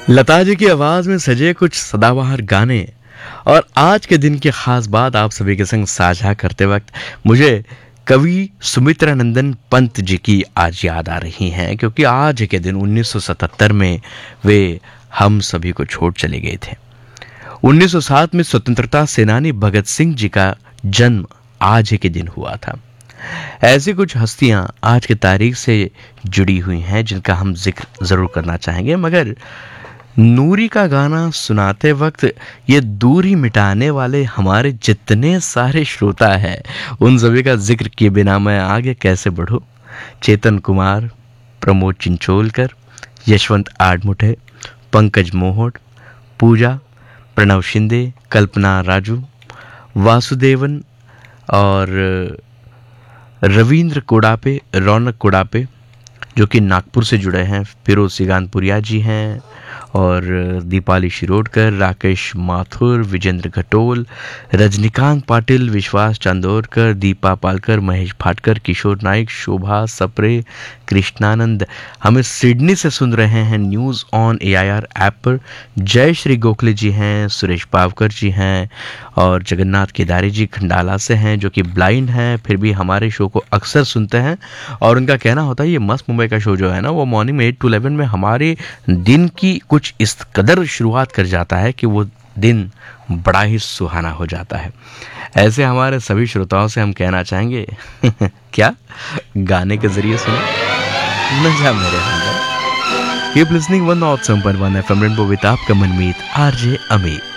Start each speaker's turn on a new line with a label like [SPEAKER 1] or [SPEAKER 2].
[SPEAKER 1] लता जी की आवाज में सजे कुछ सदाबहार गाने और आज के दिन की खास बात आप सभी के संग साझा करते वक्त मुझे कवि सुमित्रा नंदन पंत जी की आज याद आ रही हैं, क्योंकि आज के दिन 1977 में वे हम सभी को छोड़ चले गए थे। 1907 में स्वतंत्रता सेनानी भगत सिंह जी का जन्म आज के दिन हुआ था। ऐसी कुछ हस्तियां आज की तारीख से जुड़ी हुई हैं जिनका हम जिक्र जरूर करना चाहेंगे, मगर नूरी का गाना सुनाते वक्त ये दूरी मिटाने वाले हमारे जितने सारे श्रोता हैं उन सभी का जिक्र किए बिना मैं आगे कैसे बढ़ूं। चेतन कुमार, प्रमोद चिंचोलकर, यशवंत आडमुठे, पंकज मोहट, पूजा, प्रणव शिंदे, कल्पना राजू, वासुदेवन और रविंद्र कोडापे, रौनक कोडापे जो कि नागपुर से जुड़े हैं, फिरोज सिगानपुरिया जी हैं और दीपाली शिरोडकर, राकेश माथुर, विजेंद्र घटोल, रजनीकांत पाटिल, विश्वास चांदोरकर, दीपा पालकर, महेश भाटकर, किशोर नाइक, शोभा सप्रे, कृष्णानंद हमें सिडनी से सुन रहे हैं न्यूज़ ऑन AIR ऐप पर। जय श्री गोखले जी हैं, सुरेश पावकर जी हैं और जगन्नाथ केदारी जी खंडाला से हैं जो कि ब्लाइंड हैं, फिर भी हमारे शो को अक्सर सुनते हैं और उनका कहना होता है ये मस्त मुंबई का शो जो है ना वो मॉर्निंग में 8 to 11 में हमारे दिन की कुछ इस कदर शुरुआत कर जाता है कि वो दिन बड़ा ही सुहाना हो जाता है। ऐसे हमारे सभी श्रोताओं से हम कहना चाहेंगे क्या गाने के जरिए सुनो मजा मेरे अंदर। Keep listening 107.1 FM rainbow with आपका मनमीत RJ अमित।